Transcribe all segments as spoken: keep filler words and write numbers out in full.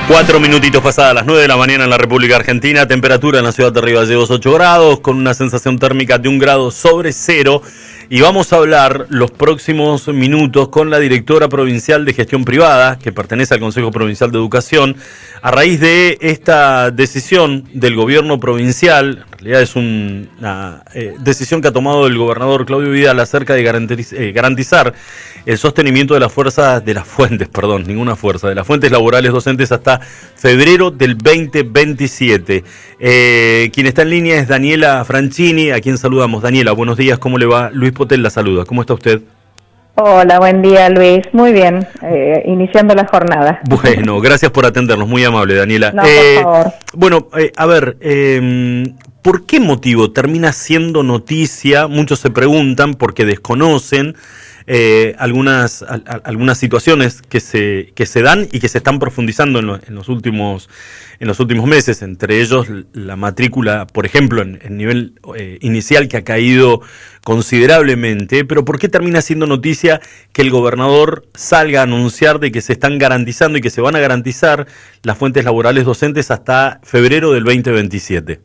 Cuatro minutitos pasadas las nueve de la mañana en la República Argentina, temperatura en la ciudad de Río Gallegos ocho grados, con una sensación térmica de un grado sobre cero. Y vamos a hablar los próximos minutos con la directora provincial de gestión privada, que pertenece al Consejo Provincial de Educación, a raíz de esta decisión del gobierno provincial. En realidad es un, una eh, decisión que ha tomado el gobernador Claudio Vidal acerca de garantiz, eh, garantizar el sostenimiento de las fuerzas, de las fuentes, perdón, ninguna fuerza, de las fuentes laborales docentes hasta febrero del veinte veintisiete. Eh, quien está en línea es Daniela Franchini, a quien saludamos. Daniela, buenos días, ¿cómo le va? Luis Potel la saluda, ¿cómo está usted? Hola, buen día Luis, muy bien, eh, iniciando la jornada. Bueno, gracias por atendernos, muy amable Daniela. No, eh, por favor. Bueno, eh, a ver, eh, ¿por qué motivo termina siendo noticia? Muchos se preguntan porque desconocen eh, algunas a, a, algunas situaciones que se que se dan y que se están profundizando en, lo, en los últimos en los últimos meses, entre ellos la matrícula, por ejemplo, en el nivel eh, inicial, que ha caído considerablemente. Pero ¿por qué termina siendo noticia que el gobernador salga a anunciar de que se están garantizando y que se van a garantizar las fuentes laborales docentes hasta febrero del veinte veintisiete?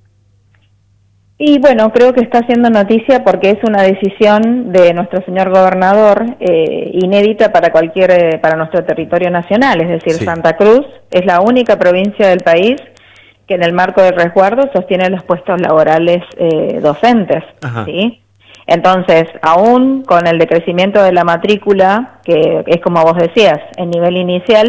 Y bueno, creo que está haciendo noticia porque es una decisión de nuestro señor gobernador eh, inédita para cualquier eh, para nuestro territorio nacional, es decir, sí. Santa Cruz es la única provincia del país que en el marco del resguardo sostiene los puestos laborales eh, docentes, ¿sí? Entonces, aún con el decrecimiento de la matrícula, que es como vos decías, en nivel inicial,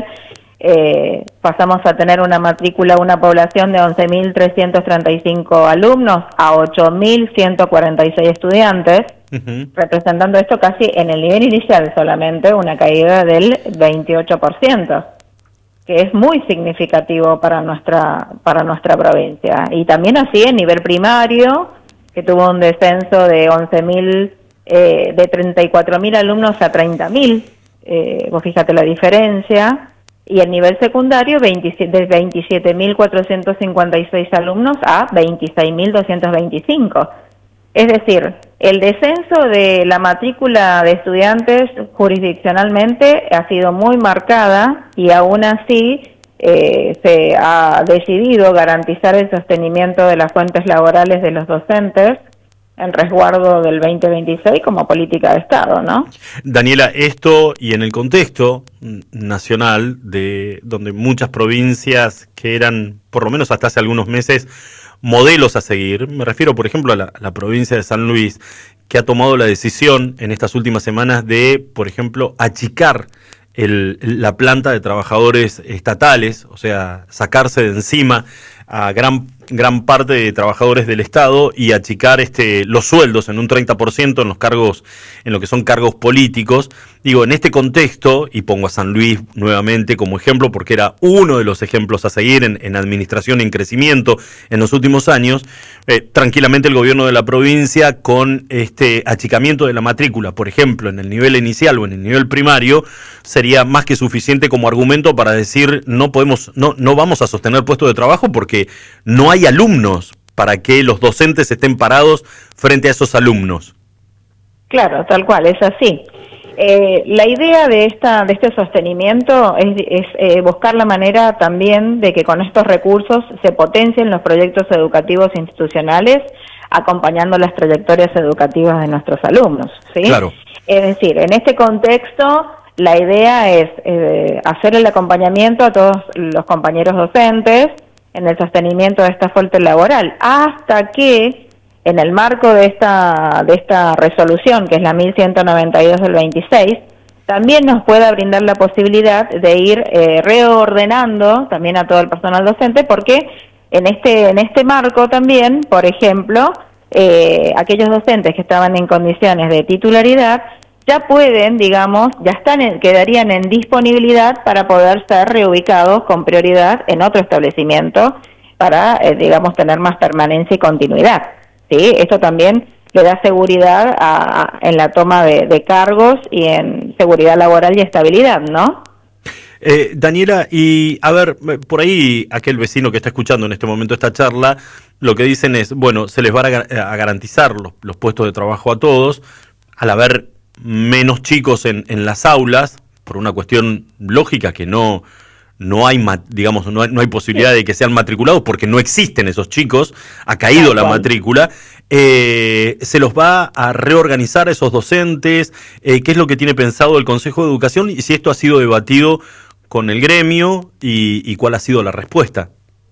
Eh, pasamos a tener una matrícula, una población de once mil trescientos treinta y cinco alumnos a ocho mil ciento cuarenta y seis estudiantes, uh-huh. representando esto casi en el nivel inicial solamente una caída del veintiocho por ciento, que es muy significativo para nuestra para nuestra provincia. Y también así en nivel primario, que tuvo un descenso de once mil, eh, de treinta y cuatro mil alumnos a treinta mil, eh, vos fíjate la diferencia. Y el nivel secundario, veintisiete, de veintisiete mil cuatrocientos cincuenta y seis alumnos a veintiséis mil doscientos veinticinco. Es decir, el descenso de la matrícula de estudiantes jurisdiccionalmente ha sido muy marcada y aún así eh, se ha decidido garantizar el sostenimiento de las fuentes laborales de los docentes en resguardo del veinte veintiséis como política de Estado, ¿no? Daniela, esto y en el contexto nacional, de donde muchas provincias que eran, por lo menos hasta hace algunos meses, modelos a seguir, me refiero, por ejemplo, a la, a la provincia de San Luis, que ha tomado la decisión en estas últimas semanas de, por ejemplo, achicar el, la planta de trabajadores estatales, o sea, sacarse de encima a gran gran parte de trabajadores del Estado y achicar este los sueldos en un treinta por ciento en los cargos, en lo que son cargos políticos. Digo, en este contexto, y pongo a San Luis nuevamente como ejemplo porque era uno de los ejemplos a seguir en, en administración y en crecimiento en los últimos años, eh, tranquilamente el gobierno de la provincia, con este achicamiento de la matrícula, por ejemplo, en el nivel inicial o en el nivel primario, sería más que suficiente como argumento para decir no podemos, no, no vamos a sostener puestos de trabajo porque no hay hay alumnos para que los docentes estén parados frente a esos alumnos. Claro, tal cual, es así. Eh, la idea de esta de este sostenimiento es, es eh, buscar la manera también de que con estos recursos se potencien los proyectos educativos institucionales, acompañando las trayectorias educativas de nuestros alumnos, ¿sí? Claro. Es decir, en este contexto, la idea es eh, hacer el acompañamiento a todos los compañeros docentes en el sostenimiento de esta fuente laboral, hasta que en el marco de esta de esta resolución, que es la mil ciento noventa y dos del veintiséis, también nos pueda brindar la posibilidad de ir eh, reordenando también a todo el personal docente, porque en este en este marco también, por ejemplo, eh, aquellos docentes que estaban en condiciones de titularidad ya pueden, digamos, ya están en, quedarían en disponibilidad para poder ser reubicados con prioridad en otro establecimiento para, eh, digamos, tener más permanencia y continuidad, ¿sí? Esto también le da seguridad a, a, en la toma de, de cargos y en seguridad laboral y estabilidad, ¿no? Eh, Daniela, y a ver, por ahí aquel vecino que está escuchando en este momento esta charla, lo que dicen es, bueno, se les va a, a garantizar los, los puestos de trabajo a todos, al haber menos chicos en, en las aulas, por una cuestión lógica que no, no hay, digamos, no hay, no hay posibilidad de que sean matriculados porque no existen esos chicos, ha caído la matrícula, eh, se los va a reorganizar a esos docentes, eh, qué es lo que tiene pensado el Consejo de Educación y si esto ha sido debatido con el gremio y, y cuál ha sido la respuesta.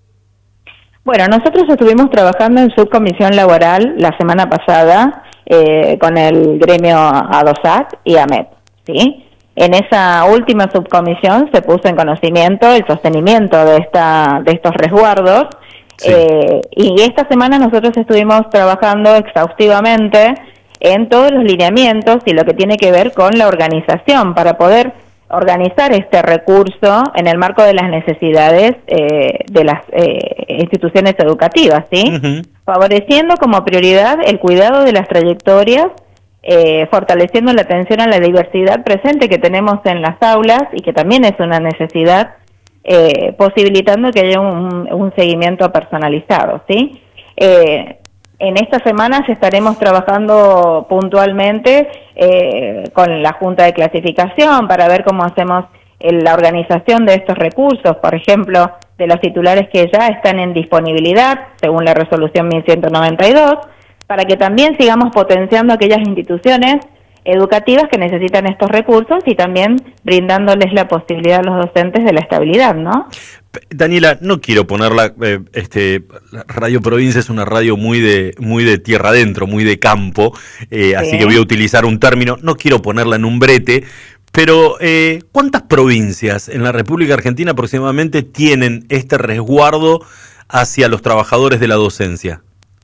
Bueno, nosotros estuvimos trabajando en subcomisión laboral la semana pasada eh, con el gremio ADOSAT y AMET, ¿sí? En esa última subcomisión se puso en conocimiento el sostenimiento de esta de estos resguardos, sí. eh, y esta semana nosotros estuvimos trabajando exhaustivamente en todos los lineamientos y lo que tiene que ver con la organización para poder organizar este recurso en el marco de las necesidades eh, de las eh, instituciones educativas, ¿sí? Uh-huh. Favoreciendo como prioridad el cuidado de las trayectorias, eh, fortaleciendo la atención a la diversidad presente que tenemos en las aulas y que también es una necesidad, eh, posibilitando que haya un, un seguimiento personalizado, ¿sí? Eh, En estas semanas estaremos trabajando puntualmente eh, con la Junta de Clasificación para ver cómo hacemos eh, la organización de estos recursos, por ejemplo, de los titulares que ya están en disponibilidad, según la resolución mil ciento noventa y dos, para que también sigamos potenciando aquellas instituciones educativas que necesitan estos recursos y también brindándoles la posibilidad a los docentes de la estabilidad, ¿no? Daniela, no quiero ponerla, eh, este, Radio Provincia es una radio muy de muy de tierra adentro, muy de campo, eh, sí. Así que voy a utilizar un término, no quiero ponerla en un brete, pero eh, ¿cuántas provincias en la República Argentina aproximadamente tienen este resguardo hacia los trabajadores de la docencia?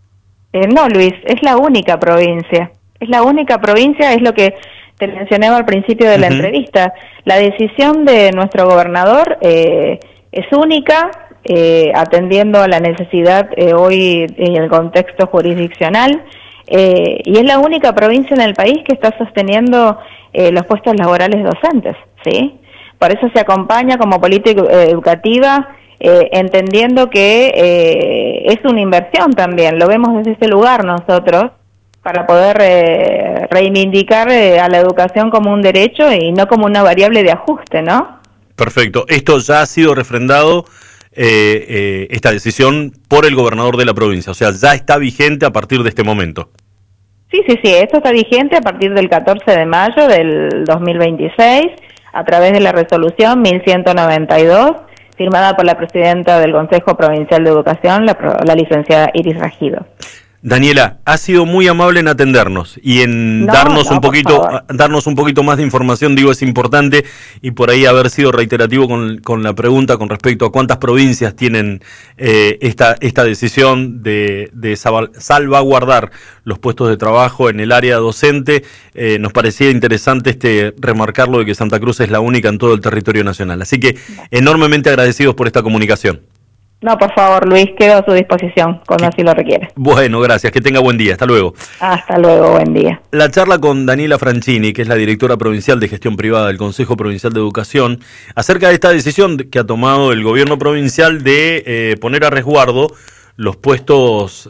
Eh, no, Luis, es la única provincia. Es la única provincia, es lo que te mencionaba al principio de la uh-huh. entrevista. La decisión de nuestro gobernador eh, es única, eh, atendiendo a la necesidad eh, hoy en el contexto jurisdiccional, eh, y es la única provincia en el país que está sosteniendo eh, los puestos laborales docentes, ¿sí? Por eso se acompaña como política educativa, eh, entendiendo que eh, es una inversión también, lo vemos desde ese lugar nosotros, para poder eh, reivindicar eh, a la educación como un derecho y no como una variable de ajuste, ¿no? Perfecto. Esto ya ha sido refrendado, eh, eh, esta decisión, por el gobernador de la provincia, o sea, ya está vigente a partir de este momento. Sí, sí, sí, esto está vigente a partir del catorce de mayo del dos mil veintiséis, a través de la resolución mil ciento noventa y dos, firmada por la presidenta del Consejo Provincial de Educación, la, la licenciada Iris Ragido. Daniela, ha sido muy amable en atendernos y en no, darnos no, un poquito darnos un poquito más de información, digo, es importante, y por ahí haber sido reiterativo con, con la pregunta con respecto a cuántas provincias tienen eh, esta esta decisión de, de salvaguardar los puestos de trabajo en el área docente. Eh, nos parecía interesante este remarcarlo de que Santa Cruz es la única en todo el territorio nacional. Así que enormemente agradecidos por esta comunicación. No, por favor, Luis, quedo a su disposición cuando así lo requiera. Bueno, gracias, que tenga buen día, hasta luego. Hasta luego, buen día. La charla con Daniela Franchini, que es la directora provincial de gestión privada del Consejo Provincial de Educación, acerca de esta decisión que ha tomado el gobierno provincial de eh, poner a resguardo los puestos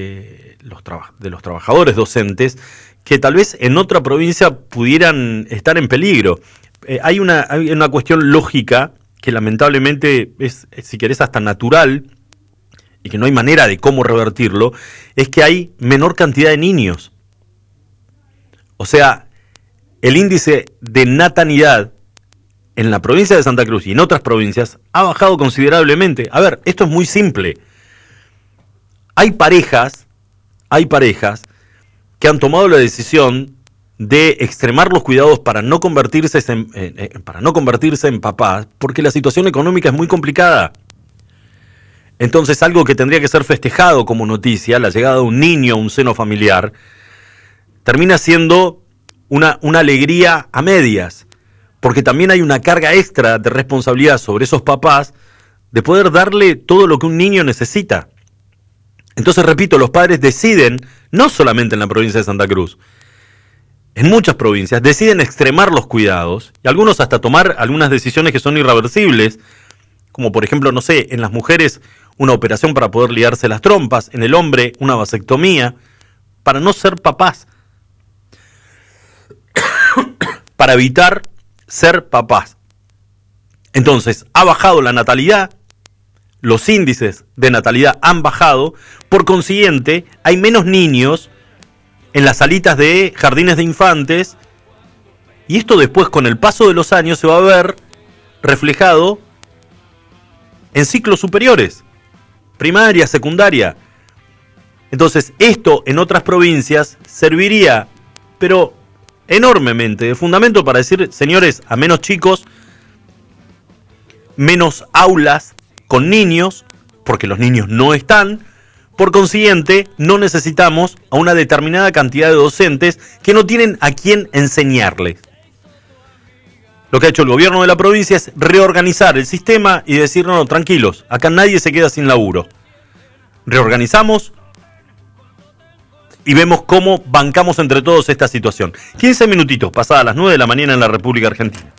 de los, traba- de los trabajadores docentes, que tal vez en otra provincia pudieran estar en peligro. Eh, hay una, hay una cuestión lógica que lamentablemente es, si querés, hasta natural, y que no hay manera de cómo revertirlo, es que hay menor cantidad de niños. O sea, el índice de natalidad en la provincia de Santa Cruz y en otras provincias ha bajado considerablemente. A ver, esto es muy simple. Hay parejas, hay parejas que han tomado la decisión de extremar los cuidados para no convertirse en, eh, para no convertirse en papás, porque la situación económica es muy complicada. Entonces, algo que tendría que ser festejado como noticia, la llegada de un niño a un seno familiar, termina siendo una, una alegría a medias, porque también hay una carga extra de responsabilidad sobre esos papás de poder darle todo lo que un niño necesita. Entonces, repito, los padres deciden, no solamente en la provincia de Santa Cruz, en muchas provincias deciden extremar los cuidados y algunos hasta tomar algunas decisiones que son irreversibles, como por ejemplo, no sé, en las mujeres una operación para poder liarse las trompas, en el hombre una vasectomía, para no ser papás, para evitar ser papás. Entonces, ha bajado la natalidad, los índices de natalidad han bajado, por consiguiente, hay menos niños en las salitas de jardines de infantes, y esto después, con el paso de los años, se va a ver reflejado en ciclos superiores, primaria, secundaria. Entonces, esto en otras provincias serviría, pero enormemente, de fundamento para decir, señores, a menos chicos, menos aulas con niños, porque los niños no están. Por consiguiente, no necesitamos a una determinada cantidad de docentes que no tienen a quién enseñarles. Lo que ha hecho el gobierno de la provincia es reorganizar el sistema y decir, no, no, tranquilos, acá nadie se queda sin laburo. Reorganizamos y vemos cómo bancamos entre todos esta situación. quince minutitos pasadas las nueve de la mañana en la República Argentina.